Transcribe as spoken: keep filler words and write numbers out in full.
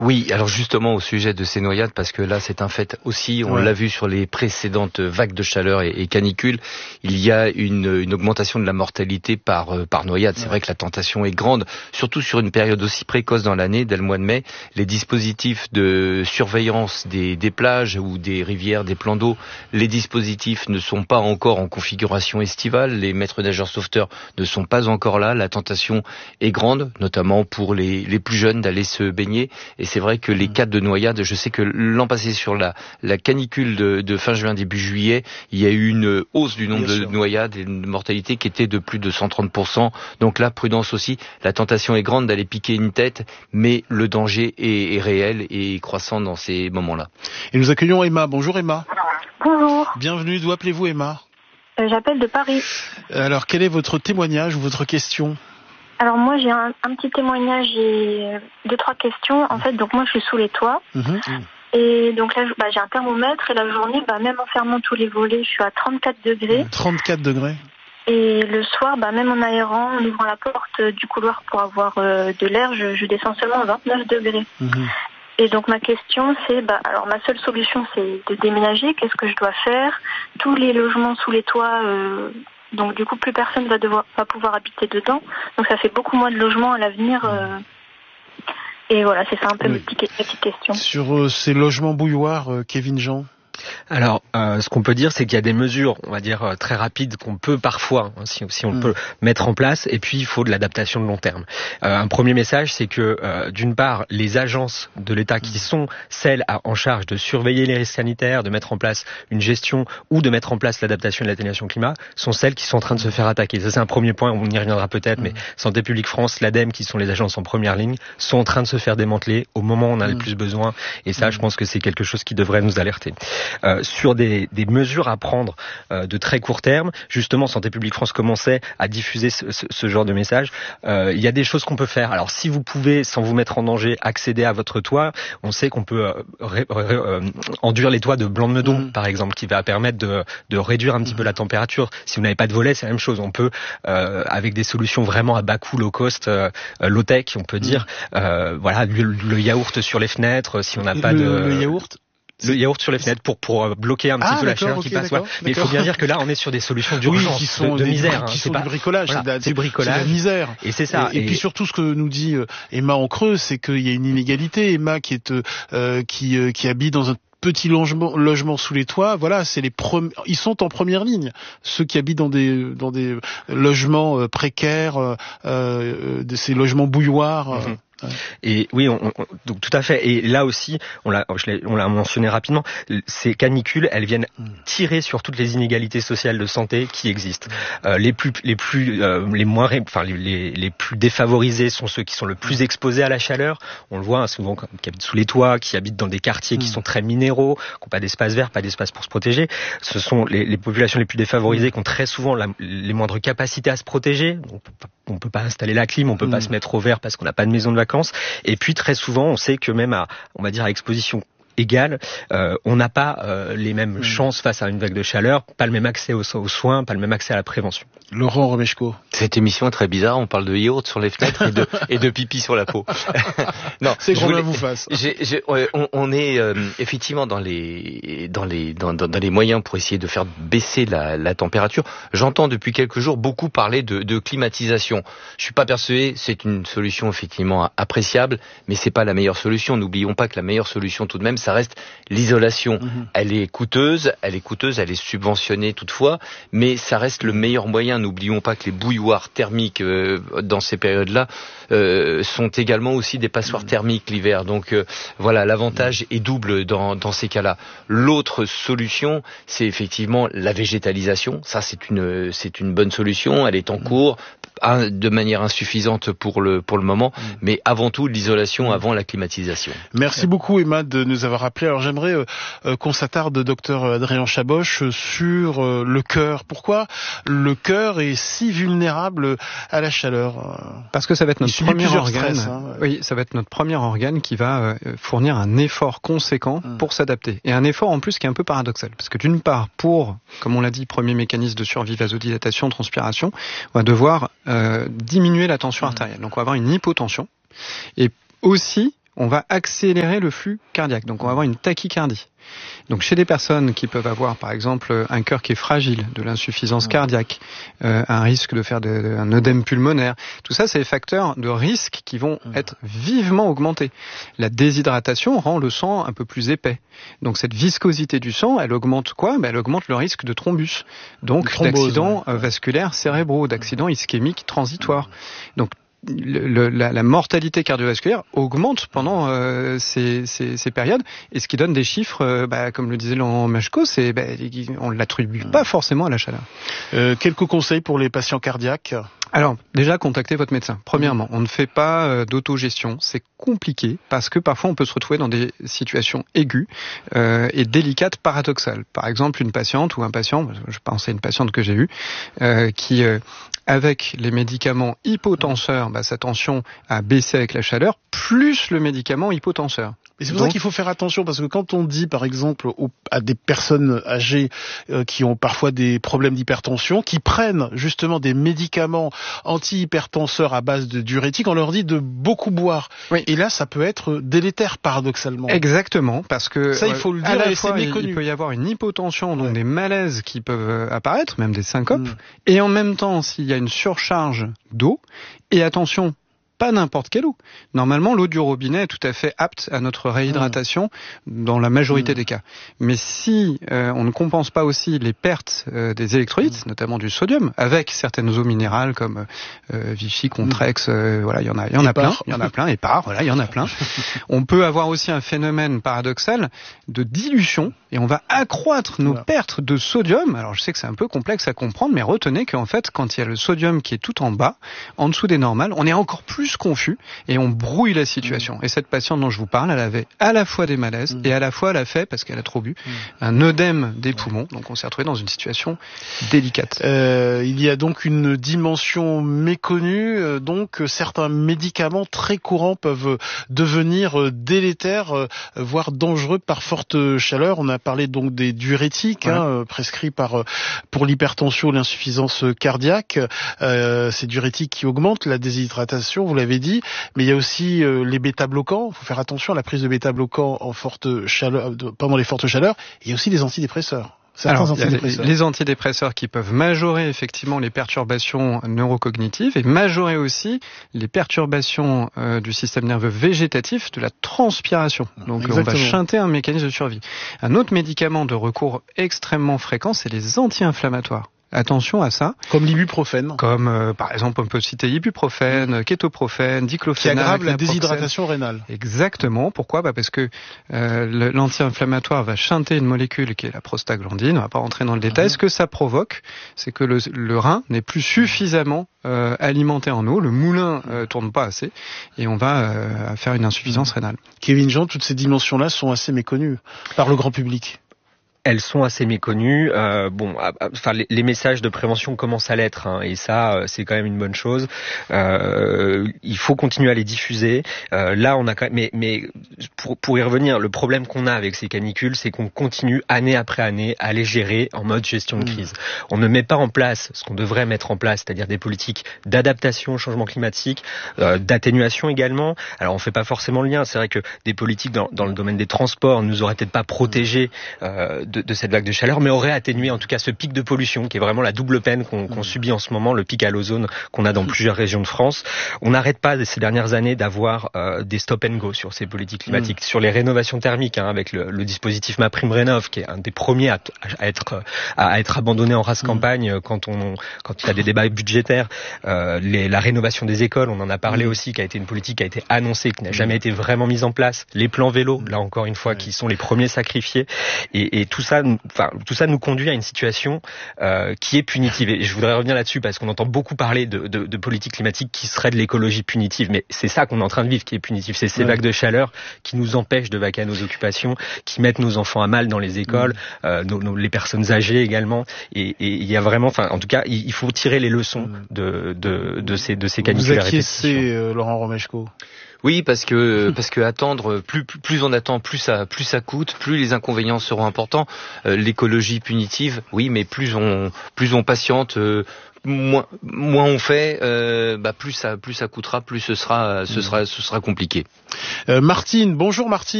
Oui, alors justement au sujet de ces noyades, parce que là c'est un fait aussi, on ouais. l'a vu sur les précédentes vagues de chaleur et, et canicules, il y a une, une augmentation de la mortalité par, euh, par noyade. C'est ouais. vrai que la tentation est grande, surtout sur une période aussi précoce dans l'année, dès le mois de mai. Les dispositifs de surveillance des, des plages ou des rivières, des plans d'eau, les dispositifs ne sont pas encore en configuration estivale, les maîtres nageurs sauveteurs ne sont pas encore là, la tentation est grande, notamment pour les, les plus jeunes d'aller se baigner. Et c'est vrai que les cas de noyade, je sais que l'an passé sur la, la canicule de, de fin juin, début juillet, il y a eu une hausse du nombre Bien de sûr. noyades et une mortalité qui était de plus de cent trente pour cent. Donc là, prudence aussi. La tentation est grande d'aller piquer une tête, mais le danger est, est réel et croissant dans ces moments-là. Et nous accueillons Emma. Bonjour Emma. Bonjour. Bienvenue. D'où appelez-vous Emma ? euh, J'appelle de Paris. Alors, quel est votre témoignage ou votre question ? Alors moi j'ai un, un petit témoignage et deux trois questions. En fait donc moi je suis sous les toits mmh. et donc là bah, j'ai un thermomètre et la journée bah, même en fermant tous les volets je suis à trente-quatre degrés. trente-quatre degrés. Et le soir bah, même en aérant, en ouvrant la porte du couloir pour avoir euh, de l'air, je, je descends seulement à vingt-neuf degrés. Mmh. Et donc ma question c'est bah alors ma seule solution c'est de déménager. Qu'est-ce que je dois faire ? Tous les logements sous les toits euh, donc du coup, plus personne va devoir va pouvoir habiter dedans. Donc ça fait beaucoup moins de logements à l'avenir. Euh... Et voilà, c'est ça un peu oui. mes petites, mes petites questions. Sur euh, ces logements bouilloires, euh, Kevin Jean. Alors, euh, ce qu'on peut dire, c'est qu'il y a des mesures, on va dire, euh, très rapides qu'on peut parfois, hein, si, si on mmh. peut mettre en place, et puis il faut de l'adaptation de long terme. Euh, un premier message, c'est que, euh, d'une part, les agences de l'État qui sont celles à, en charge de surveiller les risques sanitaires, de mettre en place une gestion ou de mettre en place l'adaptation et l'atténuation climat, sont celles qui sont en train de se faire attaquer. Ça, c'est un premier point, on y reviendra peut-être, mmh. mais Santé publique France, l'ADEME, qui sont les agences en première ligne, sont en train de se faire démanteler au moment où on a mmh. le plus besoin, et ça, mmh. je pense que c'est quelque chose qui devrait nous alerter. Euh, sur des, des mesures à prendre euh, de très court terme, justement Santé publique France commençait à diffuser ce, ce, ce genre de message. Euh, il y a des choses qu'on peut faire. Alors si vous pouvez, sans vous mettre en danger, accéder à votre toit, on sait qu'on peut euh, ré, ré, euh, enduire les toits de blanc de meudon, mmh. par exemple, qui va permettre de, de réduire un petit mmh. peu la température. Si vous n'avez pas de volet, c'est la même chose. On peut, euh, avec des solutions vraiment à bas coût, low cost, euh, low tech, on peut dire, mmh. euh, voilà, le, le yaourt sur les fenêtres, si on n'a pas le, de... Le yaourt Le yaourt sur les fenêtres pour pour bloquer un petit ah, peu la chaleur okay, qui passe. Ouais. Mais il faut bien dire que là, on est sur des solutions d'urgence, oui, qui sont de, de des, misère. Qui hein. sont c'est du pas, bricolage, voilà, c'est, de, c'est bricolage. C'est de la misère. Et c'est ça. Et, et, et puis surtout, ce que nous dit Emma en creux, c'est qu'il y a une inégalité. Emma qui est euh, qui euh, qui habite dans un petit logement, logement sous les toits, voilà, c'est les premiers, ils sont en première ligne. Ceux qui habitent dans des dans des logements euh, précaires, euh, euh, de ces logements bouilloires. Mm-hmm. Euh, Et oui, on, on, donc tout à fait. Et là aussi, on l'a, je l'ai, on l'a mentionné rapidement. Ces canicules, elles viennent tirer sur toutes les inégalités sociales de santé qui existent. Euh, les plus, les plus, euh, les moins, enfin les, les, les plus défavorisés sont ceux qui sont le plus exposés à la chaleur. On le voit hein, souvent, qui habitent sous les toits, qui habitent dans des quartiers qui sont très minéraux, qui n'ont pas d'espace vert, pas d'espace pour se protéger. Ce sont les, les populations les plus défavorisées qui ont très souvent la, les moindres capacités à se protéger. Donc, on peut pas installer la clim, on peut mmh. pas se mettre au vert parce qu'on n'a pas de maison de vacances. Et puis très souvent, on sait que même à, on va dire, à exposition égale, euh, on n'a pas euh, les mêmes mmh. chances face à une vague de chaleur, pas le même accès aux, aux soins, pas le même accès à la prévention. Laurent Romeshko. Cette émission est très bizarre, on parle de yaourt sur les fenêtres et de, et de pipi sur la peau. Non, c'est qu'on voulais, vous fasse. J'ai, j'ai, on, on est euh, effectivement dans les, dans, les, dans, dans, dans les moyens pour essayer de faire baisser la, la température. J'entends depuis quelques jours beaucoup parler de, de climatisation. Je suis pas persuadé, c'est une solution effectivement appréciable, mais c'est pas la meilleure solution. N'oublions pas que la meilleure solution tout de même, ça reste l'isolation. Mmh. Elle est coûteuse, elle est coûteuse, elle est subventionnée toutefois, mais ça reste le meilleur moyen. N'oublions pas que les bouilloires thermiques euh, dans ces périodes-là euh, sont également aussi des passoires mmh. thermiques l'hiver. Donc euh, voilà, l'avantage mmh. est double dans, dans ces cas-là. L'autre solution, c'est effectivement la végétalisation. Ça, c'est une, c'est une bonne solution. Elle est en mmh. cours, de manière insuffisante pour le pour le moment, mmh. mais avant tout l'isolation avant la climatisation. Merci beaucoup Emma de nous avoir appelé. Alors j'aimerais euh, qu'on s'attarde, docteur Adrien Chaboche, sur euh, le cœur. Pourquoi le cœur est si vulnérable à la chaleur? Parce que ça va être notre premier organe. Stress, hein. Oui, ça va être notre premier organe qui va euh, fournir un effort conséquent mmh. pour s'adapter. Et un effort en plus qui est un peu paradoxal, parce que d'une part, pour, comme on l'a dit, premier mécanisme de survie, vasodilatation, transpiration, on va devoir euh, diminuer la tension artérielle. Donc on va avoir une hypotension. Et aussi, on va accélérer le flux cardiaque. Donc on va avoir une tachycardie. Donc chez des personnes qui peuvent avoir par exemple un cœur qui est fragile, de l'insuffisance cardiaque, euh, un risque de faire de, de, un œdème pulmonaire, tout ça c'est des facteurs de risque qui vont être vivement augmentés. La déshydratation rend le sang un peu plus épais. Donc cette viscosité du sang, elle augmente quoi ? Ben, elle augmente le risque de thrombus, donc d'accidents ouais. vasculaires cérébraux, d'accidents ischémiques transitoires. Donc Le, le, la, la mortalité cardiovasculaire augmente pendant euh, ces, ces, ces périodes, et ce qui donne des chiffres, euh, bah, comme le disait Laurent Machko, c'est bah, on ne l'attribue pas forcément à la chaleur. Euh, quelques conseils pour les patients cardiaques ? Alors, déjà, contactez votre médecin. Premièrement, on ne fait pas euh, d'autogestion. C'est compliqué parce que parfois on peut se retrouver dans des situations aiguës euh, et délicates, paradoxales. Par exemple, une patiente ou un patient, je pense à une patiente que j'ai eue, euh, qui, euh, avec les médicaments hypotenseurs, bah, sa tension a baissé avec la chaleur, plus le médicament hypotenseur. Et c'est pour Donc, ça qu'il faut faire attention, parce que quand on dit, par exemple, aux, à des personnes âgées euh, qui ont parfois des problèmes d'hypertension, qui prennent justement des médicaments anti-hypertenseurs à base de diurétiques, on leur dit de beaucoup boire. Oui. Et là, ça peut être délétère, paradoxalement. Exactement, parce que ça, il faut le dire, à la fois, c'est méconnu. Il peut y avoir une hypotension, donc ouais. des malaises qui peuvent apparaître, même des syncopes, mmh. et en même temps, s'il y a une surcharge d'eau, et attention, pas n'importe quelle eau. Normalement, l'eau du robinet est tout à fait apte à notre réhydratation mmh. dans la majorité mmh. des cas. Mais si euh, on ne compense pas aussi les pertes euh, des électrolytes, mmh. notamment du sodium, avec certaines eaux minérales comme euh, Vichy, Contrex, euh, voilà, il y en a, il y en a plein, il y en a plein, Épar, voilà, il y en a plein. On peut avoir aussi un phénomène paradoxal de dilution, et on va accroître nos voilà. pertes de sodium. Alors, je sais que c'est un peu complexe à comprendre, mais retenez qu'en fait, quand il y a le sodium qui est tout en bas, en dessous des normales, on est encore plus confus et on brouille la situation. Mmh. Et cette patiente dont je vous parle, elle avait à la fois des malaises mmh. et à la fois elle a fait, parce qu'elle a trop bu, mmh. un œdème des poumons. Donc on s'est retrouvé dans une situation délicate. Euh, il y a donc une dimension méconnue. Euh, donc certains médicaments très courants peuvent devenir délétères, euh, voire dangereux par forte chaleur. On a parlé donc des diurétiques ouais. hein, prescrits par pour l'hypertension ou l'insuffisance cardiaque. Euh, ces diurétiques qui augmentent la déshydratation, vous l'avez dit, mais il y a aussi euh, les bêta-bloquants. Il faut faire attention à la prise de bêta-bloquants en forte chaleur, pendant les fortes chaleurs. Il y a aussi les antidépresseurs. Alors, antidépresseurs. Les, les antidépresseurs qui peuvent majorer effectivement les perturbations neurocognitives et majorer aussi les perturbations euh, du système nerveux végétatif, de la transpiration. Donc Exactement. On va chanter un mécanisme de survie. Un autre médicament de recours extrêmement fréquent, c'est les anti-inflammatoires. Attention à ça. Comme l'ibuprofène. Comme, euh, par exemple, on peut citer ibuprofène, kétoprofène, diclofénac. Qui aggrave la déshydratation rénale. Exactement. Pourquoi ? Bah parce que euh, l'anti-inflammatoire va chanter une molécule qui est la prostaglandine. On va pas rentrer dans le détail. Mmh. Ce que ça provoque, c'est que le, le rein n'est plus suffisamment euh, alimenté en eau. Le moulin euh, tourne pas assez. Et on va euh, faire une insuffisance mmh. rénale. Kevin Jean, toutes ces dimensions-là sont assez méconnues par le grand public. Elles sont assez méconnues. Euh, bon, enfin, les, les messages de prévention commencent à l'être, hein, et ça, c'est quand même une bonne chose. Euh, il faut continuer à les diffuser. Euh, là, on a quand même, mais, mais pour, pour y revenir, le problème qu'on a avec ces canicules, c'est qu'on continue année après année à les gérer en mode gestion de crise. Mmh. On ne met pas en place ce qu'on devrait mettre en place, c'est-à-dire des politiques d'adaptation au changement climatique, euh, d'atténuation également. Alors, on fait pas forcément le lien. C'est vrai que des politiques dans, dans le domaine des transports nous auraient peut-être pas protégés. Euh, De, de cette vague de chaleur, mais aurait atténué en tout cas ce pic de pollution qui est vraiment la double peine qu'on, qu'on subit en ce moment, le pic à l'ozone qu'on a dans plusieurs régions de France. On n'arrête pas ces dernières années d'avoir euh, des stop and go sur ces politiques climatiques, mmh. sur les rénovations thermiques, hein, avec le, le dispositif MaPrimeRénov, qui est un des premiers à, à être à être abandonné en race campagne mmh. quand on quand il y a des débats budgétaires. Euh, les, la rénovation des écoles, on en a parlé mmh. aussi, qui a été une politique qui a été annoncée, qui n'a jamais été vraiment mise en place. Les plans vélo, là encore une fois, mmh. qui sont les premiers sacrifiés, et, et tout Tout ça, enfin, tout ça nous conduit à une situation euh, qui est punitive. Et je voudrais revenir là-dessus parce qu'on entend beaucoup parler de, de, de politique climatique qui serait de l'écologie punitive. Mais c'est ça qu'on est en train de vivre qui est punitif. C'est ces ouais. vagues de chaleur qui nous empêchent de vaquer à nos occupations, qui mettent nos enfants à mal dans les écoles, mmh. euh, nos, nos, les personnes âgées également. Et il y a vraiment, enfin, en tout cas, il faut tirer les leçons de, de, de ces, de ces canicules à répétition. Vous acquiescez, euh, Laurent Romeshko? Oui, parce que parce que attendre, plus plus on attend, plus ça plus ça coûte, plus les inconvénients seront importants. Euh, l'écologie punitive, oui, mais plus on plus on patiente, euh, moins, moins on fait, euh, bah plus ça, plus ça coûtera, plus ce sera, ce sera, ce sera compliqué. Euh, Martine, bonjour Martine.